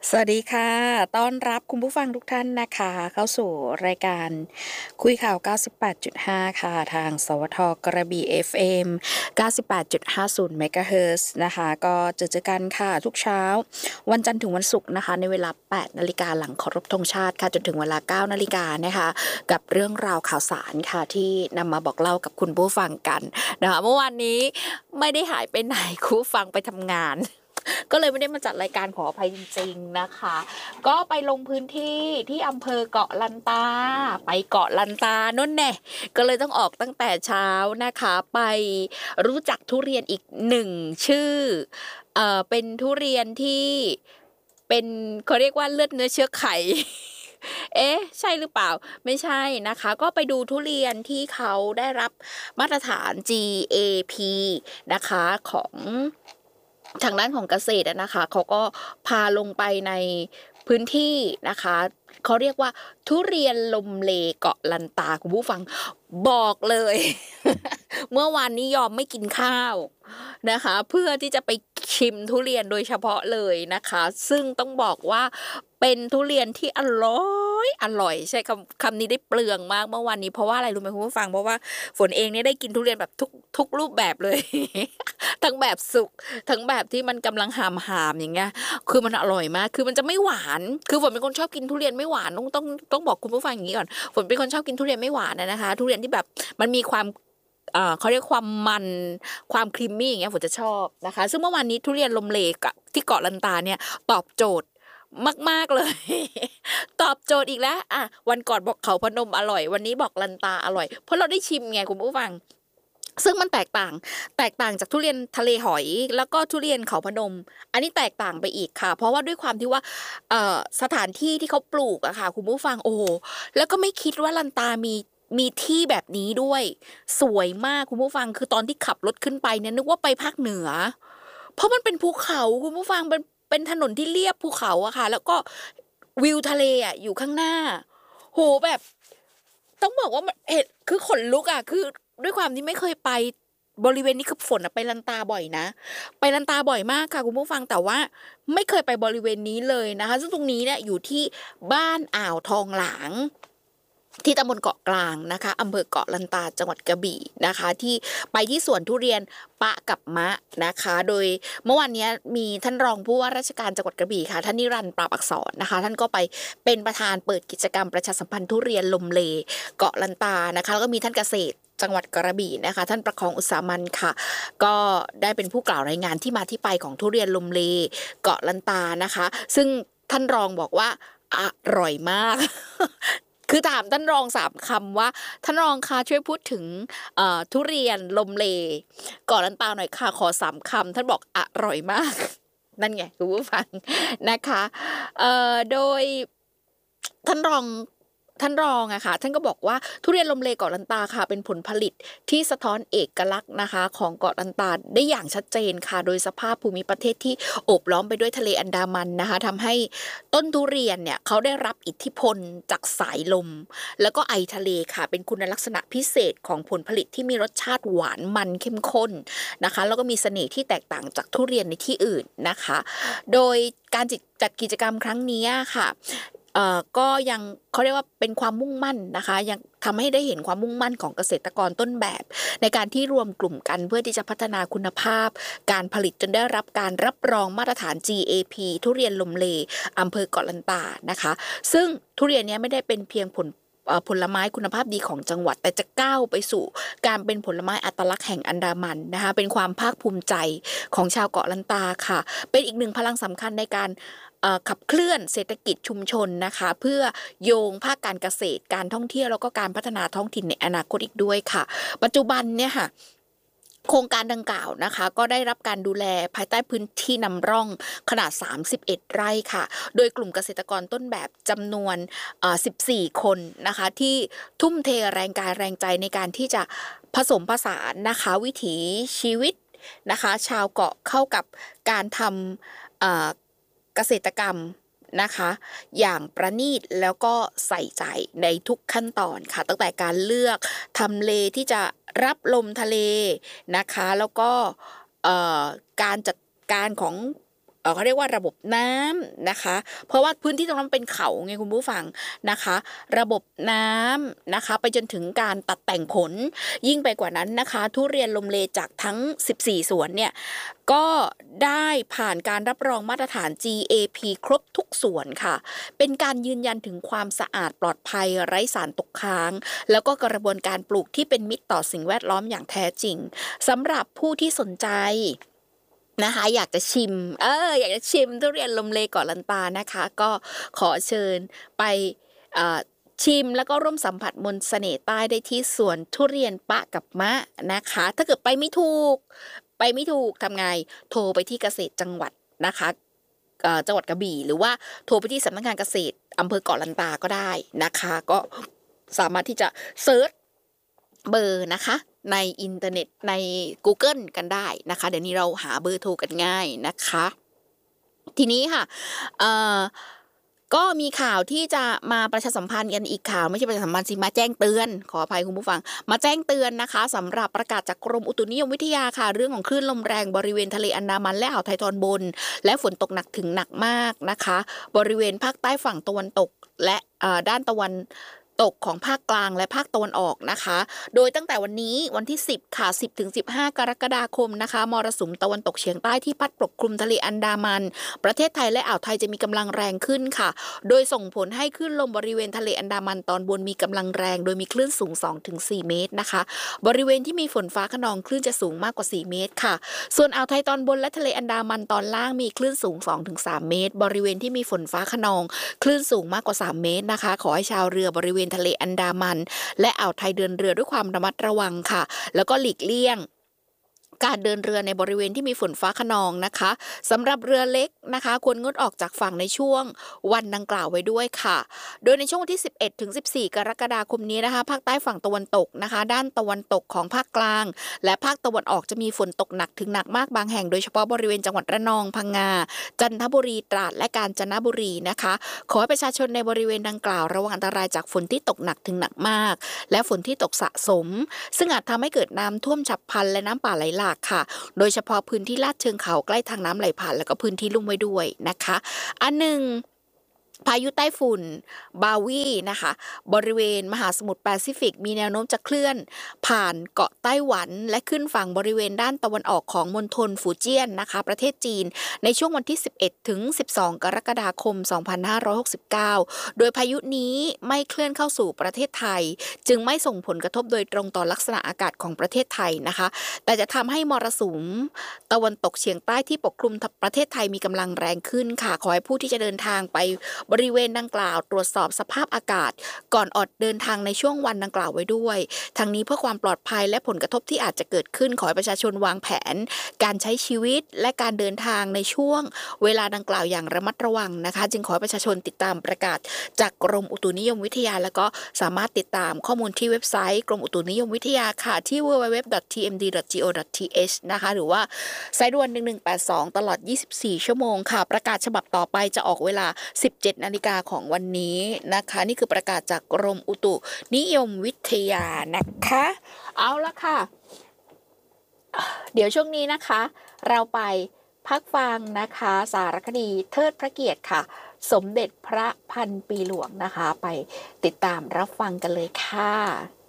สวัสดีค่ะต้อนรับคุณผู้ฟังทุกท่านนะคะเข้าสู่รายการคุยข่าว 98.5 ค่ะทางสวทกระบี่ FM 98.50 เมกะเฮิรตซ์นะคะก็เจอกันค่ะทุกเช้าวันจันทร์ถึงวันศุกร์นะคะในเวลา 8 นาฬิกาหลังเคารพธงชาติค่ะจนถึงเวลา 9 นาฬิกานะคะกับเรื่องราวข่าวสารค่ะที่นำมาบอกเล่ากับคุณผู้ฟังกันนะคะเมื่อวานนี้ไม่ได้หายไปไหนคุณผู้ฟังไปทำงาน ก็เลยไม่ได้มาจัดรายการขออภัยจริงๆนะคะก็ไปลงพื้นที่ที่อำเภอเกาะลันตาไปเกาะลันตานั่นแน่ก็เลยต้องออกตั้งแต่เช้านะคะไปรู้จักทุเรียนอีกหนึ่งชื่อเป็นทุเรียนที่เป็นเขาเรียกว่าเลือดเนื้อเชื้อไข เอ๊ะใช่หรือเปล่าไม่ใช่นะคะก็ไปดูทุเรียนที่เขาได้รับมาตรฐาน GAP นะคะของทางด้านของเกษตรนะคะเขาก็พาลงไปในพื้นที่นะคะเขาเรียกว่าทุเรียนลมเลเกาะลันตาคุณผู้ฟังบอกเลย เมื่อวานนี้ยอมไม่กินข้าวนะคะเพื่อที่จะไปชิมทุเรียนโดยเฉพาะเลยนะคะซึ่งต้องบอกว่าเป็นทุเรียนที่อร่อยใช่คำนี้ได้เปลืองมากเมื่อวานนี้เพราะว่าอะไรรู้ไหมคุณผู้ฟังเพราะว่าฝนเองเนี่ยได้กินทุเรียนแบบทุกรูปแบบเลย ทั้งแบบสุกทั้งแบบที่มันกำลังหามอย่างเงี้ยคือมันอร่อยมากคือมันจะไม่หวานคือฝนเป็นคนชอบกินทุเรียนไม่หวานต้องบอกคุณผู้ฟังอย่างนี้ก่อนฝนเป็นคนชอบกินทุเรียนไม่หวานนะคะทุเรียนที่แบบมันมีความเขาเรียกความมันความครีมมี่อย่างเงี้ยฝนจะชอบนะคะซึ่งเมื่อวานนี้ทุเรียนลมเลกที่เกาะลันตาเนี่ยตอบโจทย์มากๆเลย ตอบโจทย์อีกแล้ววันก่อนบอกเขาพนมอร่อยวันนี้บอกลันตาอร่อยเพราะเราได้ชิมไงคุณผู้ฟังซึ่งมันแตกต่างจากทุเรียนทะเลหอยแล้วก็ทุเรียนเขาพนมอันนี้แตกต่างไปอีกค่ะเพราะว่าด้วยความที่ว่าสถานที่ที่เขาปลูกอะค่ะคุณผู้ฟังโอ้โหแล้วก็ไม่คิดว่าลันตามีที่แบบนี้ด้วยสวยมากคุณผู้ฟังคือตอนที่ขับรถขึ้นไปเนี่ยนึกว่าไปภาคเหนือเพราะมันเป็นภูเขาคุณผู้ฟังเป็นถนนที่เลียบภูเขาอะค่ะแล้วก็วิวทะเลอะอยู่ข้างหน้าโหแบบ ต้องบอกว่ามันเห็นคือขนลุกอะคือด้วยความที่ไม่เคยไปบริเวณนี้คือฝนไปลันตาบ่อยนะไปลันตาบ่อยมากค่ะคุณผู้ฟังแต่ว่าไม่เคยไปบริเวณนี้เลยนะคะซึ่งตรงนี้เนี่ยอยู่ที่บ้านอ่าวทองหลางที่ตำบลเกาะกลางนะคะอำเภอเกาะลันตาจังหวัดกระบี่นะคะที่ไปที่สวนทุเรียนปะกับมะนะคะโดยเมื่อวานนี้มีท่านรองผู้ว่าราชการจังหวัดกระบี่ค่ะท่านนิรันดร์ปราบอักษรนะคะท่านก็ไปเป็นประธานเปิดกิจกรรมประชาสัมพันธ์ทุเรียนลมเลเกาะลันตานะคะแล้วก็มีท่านเกษตรจังหวัดกระบี่นะคะท่านประคองอุตสามันค่ะก็ได้เป็นผู้กล่าวรายงานที่มาที่ไปของทุเรียนลมเลเกาะลันตานะคะซึ่งท่านรองบอกว่าอร่อยมาก คือถามท่านรอง3 คำว่าท่านรองคะช่วยพูดถึงทุเรียนลมเลเกาะลันตาหน่อยค่ะขอ3 คำท่านบอกอร่อยมากนั่นไงคุณผู้ฟังนะคะโดยท่านรองอะค่ะท่านก็บอกว่าทุเรียนลมเลเกาะลันตาค่ะเป็นผลผลิตที่สะท้อนเอกลักษณ์นะคะของเกาะลันตาได้อย่างชัดเจนค่ะโดยสภาพภูมิประเทศที่โอบล้อมไปด้วยทะเลอันดามันนะคะทำให้ต้นทุเรียนเนี่ยเขาได้รับอิทธิพลจากสายลมแล้วก็ไอทะเลค่ะเป็นคุณลักษณะพิเศษของผลผลิตที่มีรสชาติหวานมันเข้มข้นนะคะแล้วก็มีเสน่ห์ที่แตกต่างจากทุเรียนในที่อื่นนะคะโดยการจัดกิจกรรมครั้งนี้ค่ะก็ยังเขาเรียกว่าเป็นความมุ่งมั่นนะคะยังทำให้ได้เห็นความมุ่งมั่นของเกษตรกรต้นแบบในการที่รวมกลุ่มกันเพื่อที่จะพัฒนาคุณภาพการผลิตจนได้รับการรับรองมาตรฐาน GAP ทุเรียนลมเลอำเภอเกาะลันตานะคะซึ่งทุเรียนนี้ไม่ได้เป็นเพียงผลไม้คุณภาพดีของจังหวัดแต่จะก้าวไปสู่การเป็นผลไม้อัตลักษณ์แห่งอันดามันนะคะเป็นความภาคภูมิใจของชาวเกาะลันตาค่ะเป็นอีกหนึ่งพลังสำคัญในการขับเคลื่อนเศรษฐกิจชุมชนนะคะเพื่อโยงภาคการเกษตรการท่องเที่ยวแล้วก็การพัฒนาท้องถิ่นในอนาคตอีกด้วยค่ะปัจจุบันเนี่ยค่ะโครงการดังกล่าวนะคะก็ได้รับการดูแลภายใต้พื้นที่นำร่องขนาด31 ไร่ค่ะโดยกลุ่มเกษตรกรต้นแบบจำนวน14 คนนะคะที่ทุ่มเทแรงกายแรงใจในการที่จะผสมผสานนะคะวิถีชีวิตนะคะชาวเกาะเข้ากับการทำเกษตรกรรมนะคะอย่างประณีตแล้วก็ใส่ใจในทุกขั้นตอนค่ะตั้งแต่การเลือกทำเลที่จะรับลมทะเลนะคะแล้วก็เอ่อการจัดการของเขาเรียกว่าระบบน้ำนะคะเพราะว่าพื้นที่ตรงนั้นเป็นเขาไงคุณผู้ฟังนะคะระบบน้ำนะคะไปจนถึงการตัดแต่งผลยิ่งไปกว่านั้นนะคะทุเรียนลมเลจากทั้ง14สวนเนี่ยก็ได้ผ่านการรับรองมาตรฐาน GAP ครบทุกสวนค่ะเป็นการยืนยันถึงความสะอาดปลอดภัยไร้สารตกค้างแล้วก็กระบวนการปลูกที่เป็นมิตรต่อสิ่งแวดล้อมอย่างแท้จริงสำหรับผู้ที่สนใจนะคะอยากจะชิมอยากจะชิมทุเรียนลมเลเกาะลันตานะคะก็ขอเชิญไปชิมแล้วก็ร่วมสัมผัสมนต์เสน่ห์ใต้ได้ที่สวนทุเรียนปะกับมะนะคะถ้าเกิดไปไม่ถูกทำไงโทรไปที่เกษตรจังหวัดนะคะจังหวัดกระบี่หรือว่าโทรไปที่สำนักงานเกษตรอำเภอเกาะลันตาก็ได้นะคะก็สามารถที่จะเซิร์ชเบอร์นะคะในอินเทอร์เน็ตใน Google กันได้นะคะเดี๋ยวนี้เราหาเบอร์โทรกันง่ายนะคะทีนี้ค่ะก็มีข่าวที่จะมาประชาสัมพันธ์กันอีกข่าวไม่ใช่ประชาสัมพันธ์สิมาแจ้งเตือนขออภัยคุณผู้ฟังมาแจ้งเตือนนะคะสำหรับประกาศจากกรมอุตุนิยมวิทยาค่ะเรื่องของคลื่นลมแรงบริเวณทะเลอันดามันและอ่าวไทยตอนบนและฝนตกหนักถึงหนักมากนะคะบริเวณภาคใต้ฝั่งตะวันตกและด้านตะวันตกของภาคกลางและภาคตะวันออกนะคะโดยตั้งแต่วันนี้วันที่10ค่ะ10ถึง15กรกฎาคมนะคะมรสุมตะวันตกเฉียงใต้ที่พัดปกคลุมทะเลอันดามันประเทศไทยและอ่าวไทยจะมีกำลังแรงขึ้นค่ะโดยส่งผลให้คลื่นลมบริเวณทะเลอันดามันตอนบนมีกำลังแรงโดยมีคลื่นสูง 2-4 เมตรนะคะบริเวณที่มีฝนฟ้าคะนองคลื่นจะสูงมากกว่า4เมตรค่ะส่วนอ่าวไทยตอนบนและทะเลอันดามันตอนล่างมีคลื่นสูง 2-3 เมตรบริเวณที่มีฝนฟ้าคะนองคลื่นสูงมากกว่า3เมตรนะคะขอให้ชาวเรือบริเวณทะเลอันดามันและอ่าวไทยเดินเรือด้วยความระมัดระวังค่ะแล้วก็หลีกเลี่ยงการเดินเรือในบริเวณที่มีฝนฟ้าคะนองนะคะสำหรับเรือเล็กนะคะควรงดออกจากฝั่งในช่วงวันดังกล่าวไว้ด้วยค่ะโดยในช่วงวันที่11ถึง14กรกฎาคมนี้นะคะภาคใต้ฝั่งตะวันตกนะคะด้านตะวันตกของภาคกลางและภาคตะวันออกจะมีฝนตกหนักถึงหนักมากบางแห่งโดยเฉพาะบริเวณจังหวัดระนองพังงาจันทบุรีตราดและกาญจนบุรีนะคะขอให้ประชาชนในบริเวณดังกล่าวระวังอันตรายจากฝนที่ตกหนักถึงหนักมากและฝนที่ตกสะสมซึ่งอาจทำให้เกิดน้ำท่วมฉับพลันและน้ำป่าไหลหลากค่ะโดยเฉพาะพื้นที่ลาดเชิงเขาใกล้ทางน้ำไหลผ่านแล้วก็พื้นที่ลุ่มไว้ด้วยนะคะอันหนึ่งพายุใต้ฝุ่นบาวีนะคะบริเวณมหาสมุทรแปซิฟิกมีแนวโน้มจะเคลื่อนผ่านเกาะไต้หวันและขึ้นฝั่งบริเวณด้านตะวันออกของมณฑลฟูเจี้ยนนะคะประเทศจีนในช่วงวันที่11ถึง12กรกฎาคม2569โดยพายุนี้ไม่เคลื่อนเข้าสู่ประเทศไทยจึงไม่ส่งผลกระทบโดยตรงต่อลักษณะอากาศของประเทศไทยนะคะแต่จะทำให้มรสุมตะวันตกเฉียงใต้ที่ปกคลุมประเทศไทยมีกำลังแรงขึ้นค่ะขอให้ผู้ที่จะเดินทางไปบริเวณดังกล่าวตรวจสอบสภาพอากาศก่อนออกเดินทางในช่วงวันดังกล่าวไว้ด้วยทั้งนี้เพื่อความปลอดภัยและผลกระทบที่อาจจะเกิดขึ้นขอให้ประชาชนวางแผนการใช้ชีวิตและการเดินทางในช่วงเวลาดังกล่าวอย่างระมัดระวังนะคะจึงขอให้ประชาชนติดตามประกาศจากกรมอุตุนิยมวิทยาแล้วก็สามารถติดตามข้อมูลที่เว็บไซต์กรมอุตุนิยมวิทยาค่ะที่ www.tmd.go.th นะคะหรือว่าสายด่วน1182ตลอด24ชั่วโมงค่ะประกาศฉบับต่อไปจะออกเวลา 17:00 น.ของวันนี้นะคะนี่คือประกาศจากกรมอุตุนิยมวิทยานะคะเอาละค่ะเดี๋ยวช่วงนี้นะคะเราไปพักฟังนะคะสารคดีเทิดพระเกียรติค่ะสมเด็จพระพันปีหลวงนะคะไปติดตามรับฟังกันเลยค่ะ